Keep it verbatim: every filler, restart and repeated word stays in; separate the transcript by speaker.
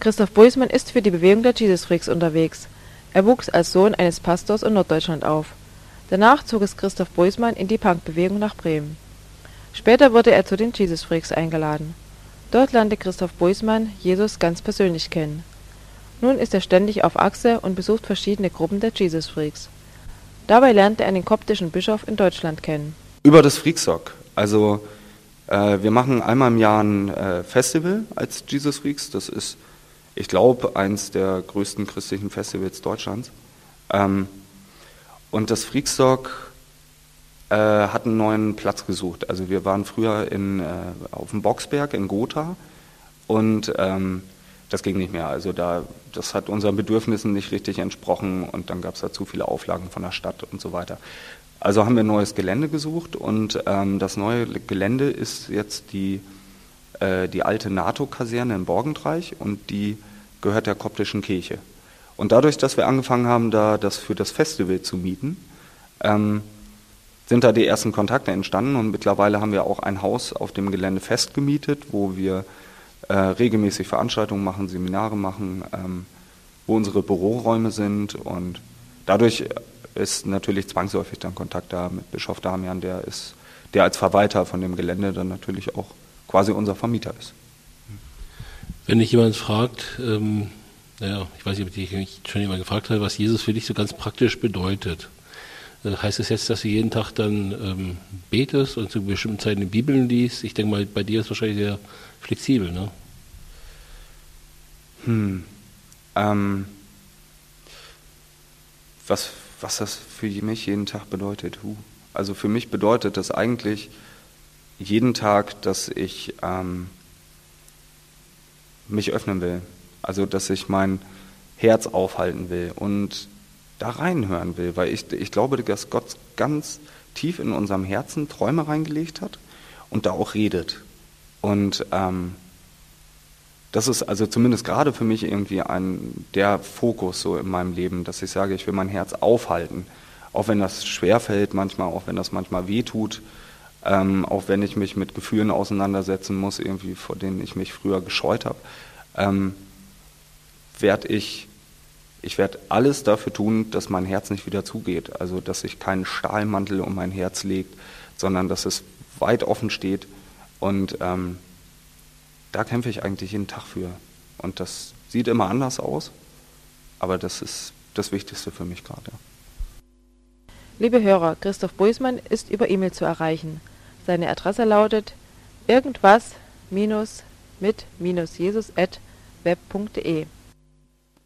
Speaker 1: Christoph Buismann ist für die Bewegung der Jesus Freaks unterwegs. Er wuchs als Sohn eines Pastors in Norddeutschland auf. Danach zog es Christoph Buismann in die Punkbewegung nach Bremen. Später wurde er zu den Jesus Freaks eingeladen. Dort lernte Christoph Buismann Jesus ganz persönlich kennen. Nun ist er ständig auf Achse und besucht verschiedene Gruppen der Jesus Freaks. Dabei lernte er den koptischen Bischof in Deutschland kennen.
Speaker 2: Über das Freakstock. Also äh, wir machen einmal im Jahr ein äh, Festival als Jesus Freaks. Das ist, ich glaube, eins der größten christlichen Festivals Deutschlands. Ähm, und das Freakstock äh, hat einen neuen Platz gesucht. Also wir waren früher in, äh, auf dem Boxberg in Gotha und ähm, das ging nicht mehr. Also da, das hat unseren Bedürfnissen nicht richtig entsprochen und dann gab es da zu viele Auflagen von der Stadt und so weiter. Also haben wir ein neues Gelände gesucht und ähm, das neue Gelände ist jetzt die, äh, die alte NATO-Kaserne in Borgentreich und die gehört der koptischen Kirche. Und dadurch, dass wir angefangen haben, da das für das Festival zu mieten, ähm, sind da die ersten Kontakte entstanden und mittlerweile haben wir auch ein Haus auf dem Gelände festgemietet, wo wir äh, regelmäßig Veranstaltungen machen, Seminare machen, ähm, wo unsere Büroräume sind und dadurch ist natürlich zwangsläufig dann Kontakt da mit Bischof Damian, der ist, der als Verwalter von dem Gelände dann natürlich auch quasi unser Vermieter ist.
Speaker 3: Wenn dich jemand fragt, ähm, naja, ich weiß nicht, ob ich schon jemand gefragt habe, was Jesus für dich so ganz praktisch bedeutet. Äh, heißt es das jetzt, dass du jeden Tag dann ähm, betest und zu bestimmten Zeiten die Bibeln liest? Ich denke mal, bei dir ist es wahrscheinlich sehr flexibel, ne?
Speaker 2: Hm. Ähm. Was, was das für mich jeden Tag bedeutet? Huh. Also für mich bedeutet das eigentlich jeden Tag, dass ich ähm, mich öffnen will. Also dass ich mein Herz aufhalten will und da reinhören will, weil ich, ich glaube, dass Gott ganz tief in unserem Herzen Träume reingelegt hat und da auch redet. Und ähm, das ist also zumindest gerade für mich irgendwie ein, der Fokus so in meinem Leben, dass ich sage, ich will mein Herz aufhalten. Auch wenn das schwerfällt manchmal, auch wenn das manchmal wehtut, ähm, auch wenn ich mich mit Gefühlen auseinandersetzen muss, irgendwie vor denen ich mich früher gescheut habe, ähm, werde ich, ich werde alles dafür tun, dass mein Herz nicht wieder zugeht. Also dass sich kein Stahlmantel um mein Herz legt, sondern dass es weit offen steht und ähm, da kämpfe ich eigentlich jeden Tag für. Und das sieht immer anders aus, aber das ist das Wichtigste für mich gerade.
Speaker 1: Liebe Hörer, Christoph Buismann ist über E-Mail zu erreichen. Seine Adresse lautet irgendwas mit jesus at web punkt de.